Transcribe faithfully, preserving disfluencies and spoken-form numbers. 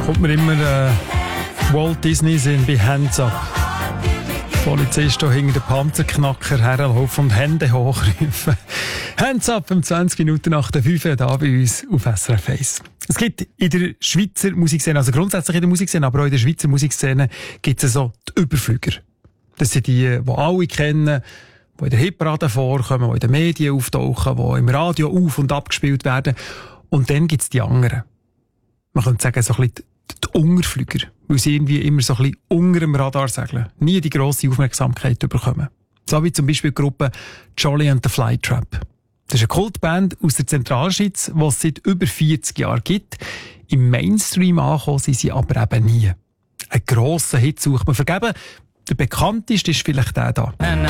kommt mir immer äh, Walt Disney Sinn bei Hands Up. Die Polizisten hinter den Panzerknacker herlaufen und Hände hochrufen. Hands Up um zwanzig Minuten nach der fünf Uhr da bei uns auf S R F eins. Es gibt in der Schweizer Musikszene, also grundsätzlich in der Musikszene, aber auch in der Schweizer Musikszene gibt es so die Überflüger. Das sind die, die alle kennen, die in der Hitparade vorkommen, die in den Medien auftauchen, die im Radio auf- und abgespielt werden. Und dann gibt es die anderen. Man könnte sagen, so ein bisschen die Unterflüger, weil sie irgendwie immer so ein bisschen unter dem Radar segeln, nie die grosse Aufmerksamkeit bekommen. So wie zum Beispiel die Gruppe Jolly and the Flytrap. Das ist eine Kultband aus der Zentralschweiz, die es seit über vierzig Jahren gibt. Im Mainstream angekommen sind sie aber eben nie. Einen grossen Hit sucht man vergeben. Der bekannteste ist vielleicht der da.